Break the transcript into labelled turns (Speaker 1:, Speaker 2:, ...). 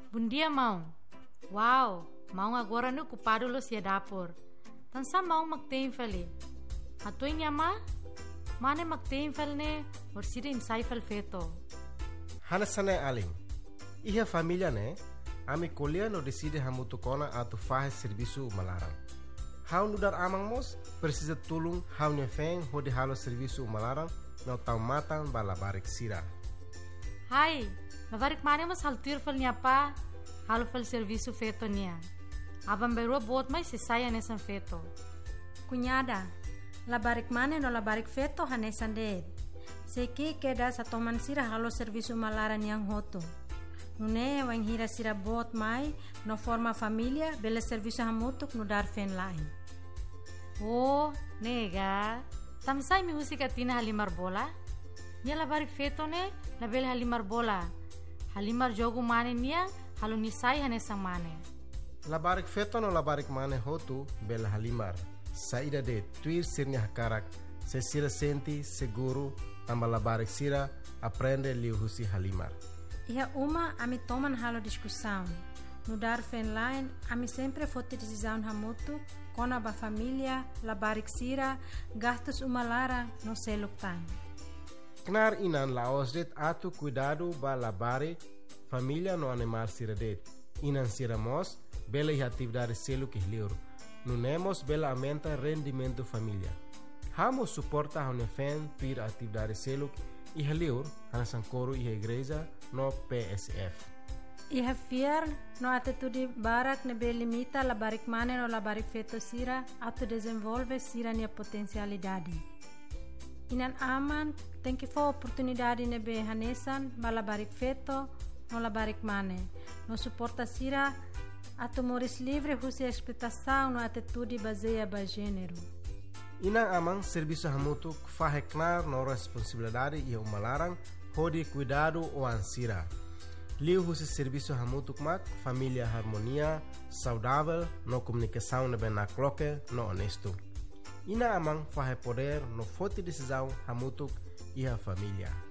Speaker 1: Bom dia, mão. Uau, mão agora no ocupado lo sia dapur. Tansa mão magtem fali. Atoy niya ma? Mane magtem fal ne, or sida insay fal feto.
Speaker 2: Hanasane aling. Iha família ne, ami colher no decide hamutukona atu fahe serviço malaram. Hau nudar amang mos, precisa tulung hau nefeng hodi halo serviço malaram, no tau matan balabarik sira.
Speaker 1: Hai, labarik mane mas haltir fal niya pa, halo fal serviço feto niya. Abang beru bot mai sisaya nesan feto.
Speaker 3: Cunhada, labarik mane no labarik feto hanesan de. Seki queda sa toman sira halo serviço malaran yang hoto. Nune wang hira sira bot mai no forma família bele serviço hamutuk no dar fen lain.
Speaker 1: Oh, nega. Tamsay mi musika tina halimar bola? Nia labarik feto ne, na bele halimar bola. Halimar jogo mane nia, halo nisay hanesang mane.
Speaker 2: Labarik feto no labarik mane hotu bela halimar. Saída de tuir sirnya hakarak, se sira senti seguro, tamba labarik sira, aprende liu husi halimar.
Speaker 3: Iha uma ami toman halo discussão. No dar fen line, ami sempre fote decisão hamutu, kona ba família, labarik sira, gastos umalara no seluktan.
Speaker 2: Knar inan laosdet atu cuidado ba labare, família no animal sira det. Inan sira mos, bela iha atividade selu que liur. Nunemos bela aumenta rendimento família. Hamo suporta a unefen tuir atividade selu e liur, hanasan coro e igreja no PSF.
Speaker 3: Iha fiar no atitude barak nebe limita labarik mane no labarik feto sira atu desenvolve sira nia potencialidade. Inan aman tem que for oportunidade nebe hanesan ba labarik feto no labarik mane. No suporta sira atu moris livre husi explotação no atitude baseia ba gênero.
Speaker 2: Inang amang serviço hamutuk faheknar no responsabilidade e umalarang hodi cuidado o ansira. Liu husi serviço hamutuk mak família harmonia, saudável, no comunicação nebe na cloque, no honesto. Ina amang fahe poder no forte decisão hamutuk e a família.